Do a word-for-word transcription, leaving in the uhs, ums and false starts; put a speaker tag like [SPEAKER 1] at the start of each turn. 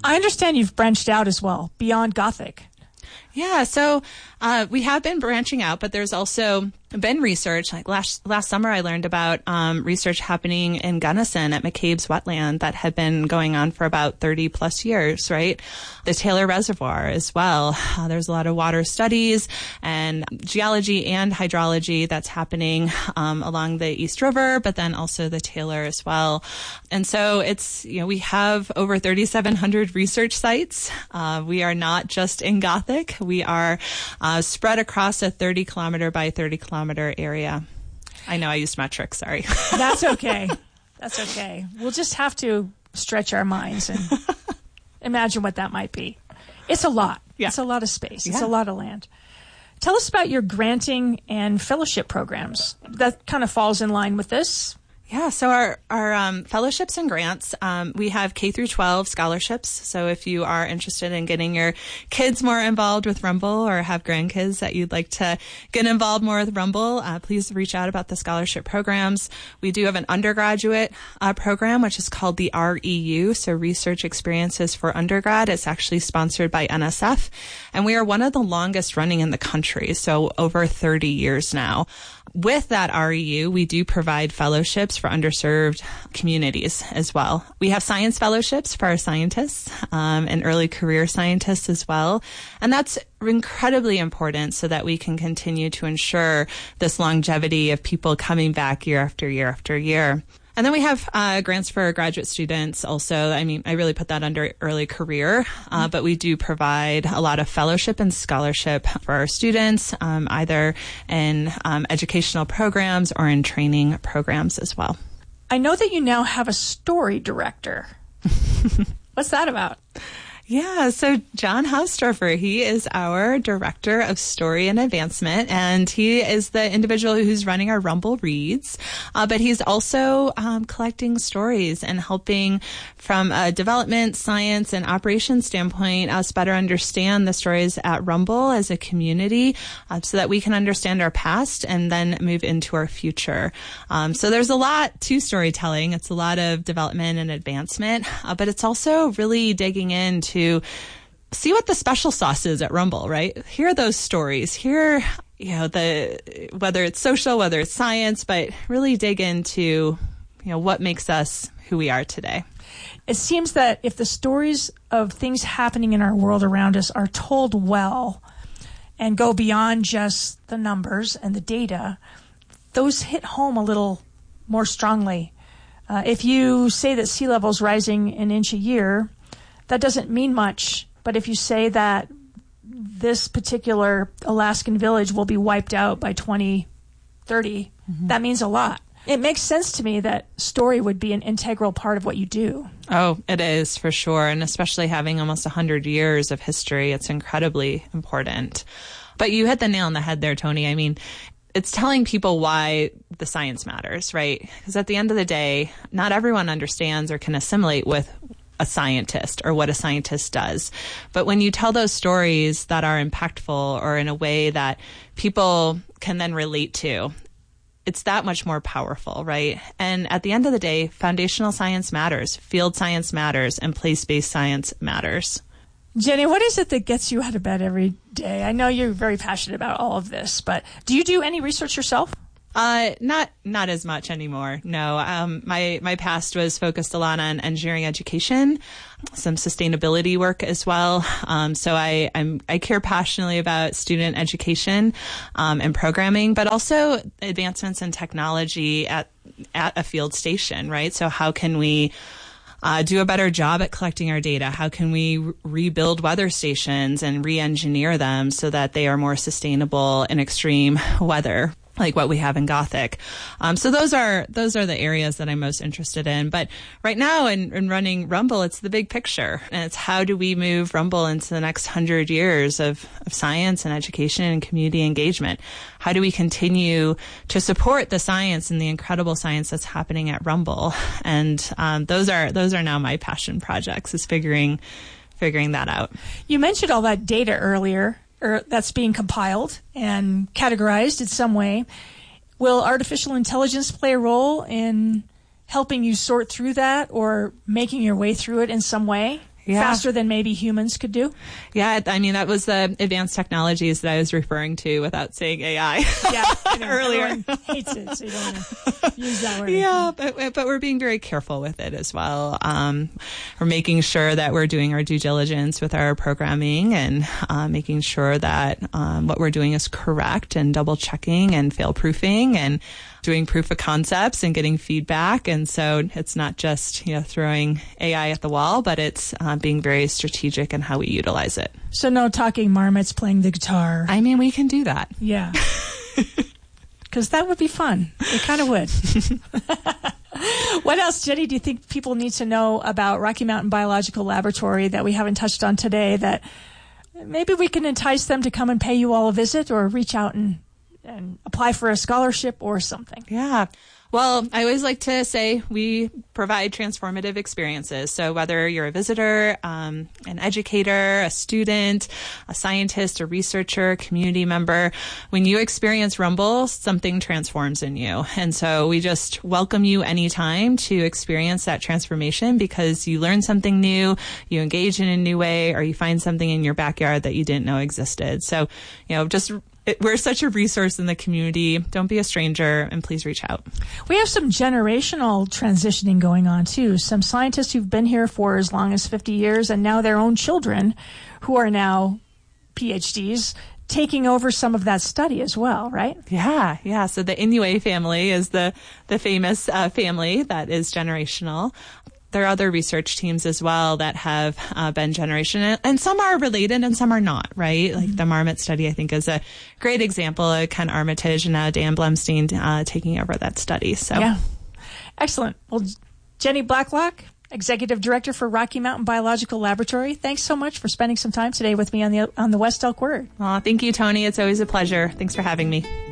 [SPEAKER 1] I understand you've branched out as well, beyond Gothic.
[SPEAKER 2] Yeah, so uh, we have been branching out, but there's also been research. Like last last summer, I learned about um, research happening in Gunnison at McCabe's wetland that had been going on for about thirty plus years, right? The Taylor Reservoir as well. Uh, there's a lot of water studies and geology and hydrology that's happening um, along the East River, but then also the Taylor as well. And so it's, you know, we have over thirty-seven hundred research sites. Uh, we are not just in Gothic. We are uh, spread across a thirty kilometer by thirty kilometer area. I know I used metric, sorry.
[SPEAKER 1] That's okay. That's okay. We'll just have to stretch our minds and imagine what that might be. It's a lot. Yeah. It's a lot of space. Yeah. It's a lot of land. Tell us about your granting and fellowship programs. That kind of falls in line with this.
[SPEAKER 2] Yeah, so our, our um, fellowships and grants, um, we have K through twelve scholarships. So if you are interested in getting your kids more involved with Rumble or have grandkids that you'd like to get involved more with Rumble, uh, please reach out about the scholarship programs. We do have an undergraduate uh, program, which is called the R E U, so Research Experiences for Undergrad. It's actually sponsored by N S F, and we are one of the longest running in the country, so over thirty years now. With that R E U, we do provide fellowships for underserved communities as well. We have science fellowships for our scientists um, and early career scientists as well. And that's incredibly important so that we can continue to ensure this longevity of people coming back year after year after year. And then we have uh, grants for graduate students also. I mean, I really put that under early career, uh, but we do provide a lot of fellowship and scholarship for our students, um, either in um, educational programs or in training programs as well.
[SPEAKER 1] I know that you now have a story director. What's that about?
[SPEAKER 2] Yeah, so John Hausdorfer, he is our Director of Story and Advancement, and he is the individual who's running our Rumble Reads, uh, but he's also um, collecting stories and helping from a development, science, and operations standpoint us better understand the stories at Rumble as a community uh, so that we can understand our past and then move into our future. Um, so there's a lot to storytelling. It's a lot of development and advancement, uh, but it's also really digging into to see what the special sauce is at Rumble, right? Hear those stories, hear, you know, the, whether it's social, whether it's science, but really dig into, you know, what makes us who we are today.
[SPEAKER 1] It seems that if the stories of things happening in our world around us are told well and go beyond just the numbers and the data, those hit home a little more strongly. Uh, if you say that sea level's rising an inch a year, that doesn't mean much, but if you say that this particular Alaskan village will be wiped out by twenty thirty, mm-hmm. that means a lot. It makes sense to me that story would be an integral part of what you do.
[SPEAKER 2] Oh, it is for sure, and especially having almost one hundred years of history, it's incredibly important. But you hit the nail on the head there, Tony. I mean, it's telling people why the science matters, right? Because at the end of the day, not everyone understands or can assimilate with a scientist or what a scientist does. But when you tell those stories that are impactful or in a way that people can then relate to, it's that much more powerful, right? And at the end of the day, foundational science matters, field science matters, and place-based science matters.
[SPEAKER 1] Jenny, what is it that gets you out of bed every day? I know you're very passionate about all of this, but do you do any research yourself?
[SPEAKER 2] Uh, not, not as much anymore. No. Um, my, my past was focused a lot on engineering education, some sustainability work as well. Um, so I, I'm, I care passionately about student education, um, and programming, but also advancements in technology at, at a field station, right? So how can we, Uh, do a better job at collecting our data? How can we re- rebuild weather stations and re-engineer them so that they are more sustainable in extreme weather, like what we have in Gothic? Um, so those are those are the areas that I'm most interested in. But right now in, in running Rumble, it's the big picture. And it's how do we move Rumble into the next hundred years of, of science and education and community engagement? How do we continue to support the science and the incredible science that's happening at Rumble? And um, those are those are now my passion projects, is figuring figuring that out.
[SPEAKER 1] You mentioned all that data earlier, or that's being compiled and categorized in some way. Will artificial intelligence play a role in helping you sort through that or making your way through it in some way?
[SPEAKER 2] Yeah.
[SPEAKER 1] Faster than maybe humans could do?
[SPEAKER 2] Yeah, I mean, that was the advanced technologies that I was referring to without saying A I
[SPEAKER 1] yeah, I know,
[SPEAKER 2] earlier.
[SPEAKER 1] Everyone hates it, so you don't want to use that word.
[SPEAKER 2] Yeah, but, but we're being very careful with it as well. Um, we're making sure that we're doing our due diligence with our programming and uh, making sure that um, what we're doing is correct and double checking and fail proofing and doing proof of concepts and getting feedback. And so it's not just, you know, throwing A I at the wall, but it's uh, being very strategic in how we utilize it.
[SPEAKER 1] So no talking marmots playing the guitar.
[SPEAKER 2] I mean, we can do that.
[SPEAKER 1] Yeah. Because that would be fun. It kind of would. What else, Jenny, do you think people need to know about Rocky Mountain Biological Laboratory that we haven't touched on today that maybe we can entice them to come and pay you all a visit or reach out and and apply for a scholarship or something?
[SPEAKER 2] Yeah. Well, I always like to say we provide transformative experiences. So whether you're a visitor, um, an educator, a student, a scientist, a researcher, community member, when you experience Rumble, something transforms in you. And so we just welcome you anytime to experience that transformation because you learn something new, you engage in a new way, or you find something in your backyard that you didn't know existed. So, you know, just It, we're such a resource in the community. Don't be a stranger, and please reach out.
[SPEAKER 1] We have some generational transitioning going on, too. Some scientists who've been here for as long as fifty years, and now their own children, who are now P H Ds, taking over some of that study as well, right?
[SPEAKER 2] Yeah, yeah. So the Inoue family is the, the famous uh, family that is generational. There are other research teams as well that have uh, been generational, and some are related and some are not, right? Like mm-hmm. the Marmot study, I think, is a great example of Ken Armitage and uh, Dan Blumstein uh, taking over that study. So,
[SPEAKER 1] yeah. Excellent. Well, Jenny Blacklock, Executive Director for Rocky Mountain Biological Laboratory, thanks so much for spending some time today with me on the on the West Elk Word.
[SPEAKER 2] Oh, thank you, Tony. It's always a pleasure. Thanks for having me.